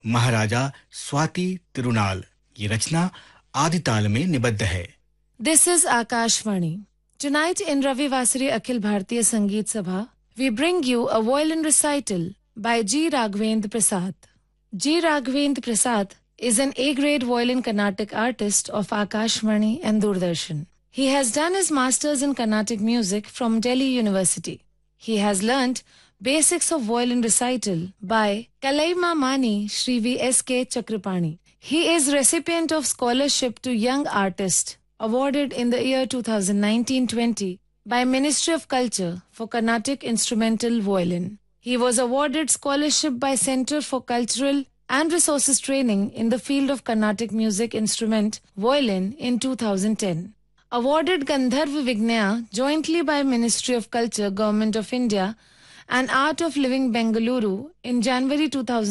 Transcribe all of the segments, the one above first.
महाराजा स्वाति तिरुनाल। ये रचना आदिताल में निबद्ध है। This is Akashvani. Tonight in Ravi Vasari Akhil Bharatiya Sangeet Sabha, we bring you a violin recital by G. Raghavendra Prasad. G. Raghavendra Prasad is an A-grade violin Carnatic artist of Akashvani and Doordarshan. He has done his masters in Carnatic music from Delhi University. He has learnt basics of violin recital by Kalaima Mani Shri V.S.K. Chakrapani. He is recipient of scholarship to Young Artist awarded in the year 2019-20 by Ministry of Culture for Carnatic Instrumental Violin. He was awarded scholarship by Center for Cultural and Resources Training in the field of Carnatic Music Instrument Violin in 2010. Awarded Gandharva Vignaya jointly by Ministry of Culture, Government of India and Art of Living Bengaluru in January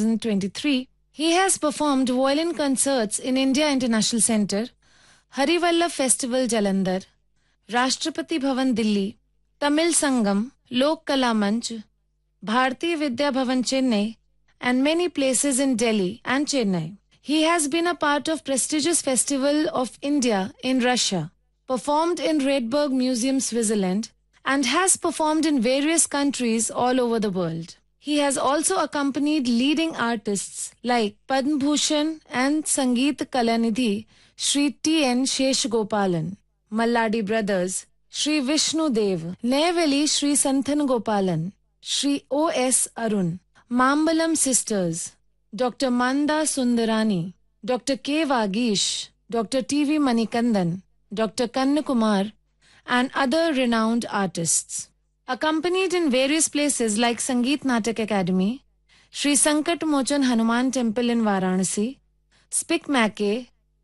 2023, he has performed violin concerts in India International Centre, Harivallabh Festival Jalandhar, Rashtrapati Bhavan Delhi, Tamil Sangam, Lok Kala Manch, Bharatiya Vidya Bhavan Chennai, and many places in Delhi and Chennai. He has been a part of prestigious Festival of India in Russia, performed in Redberg Museum, Switzerland, and has performed in various countries all over the world. He has also accompanied leading artists like Padma Bhushan and Sangeet Kalanidhi Shri T.N. Sheshgopalan, Malladi Brothers, Shri Vishnu Dev, Neyveli Shri Santhan Gopalan, Shri O.S. Arun, Mambalam Sisters, Dr. Manda Sundarani, Dr. K. Vagish, Dr. T.V. Manikandan, Dr. Kannakumar, and other renowned artists. Accompanied in various places like Sangeet Natak Academy, Shri Sankat Mochan Hanuman Temple in Varanasi, Spic Mackey,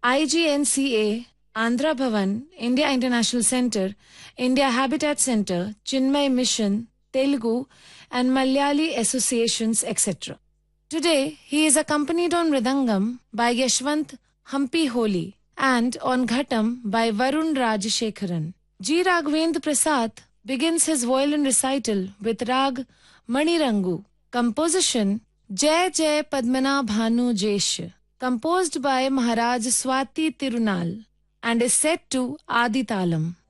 IGNCA, Andhra Bhavan, India International Centre, India Habitat Centre, Chinmay Mission, Telugu, and Malayali associations, etc. Today, he is accompanied on Mridangam by Yashwant Hampi Holi and on Ghatam by Varun Rajashekharan. G. Raghavendra Prasad begins his violin recital with Rag Manirangu, composition Jai Jai Padmana Bhanu Jesh, composed by Maharaj Swati Tirunal, and is set to Adi Talam.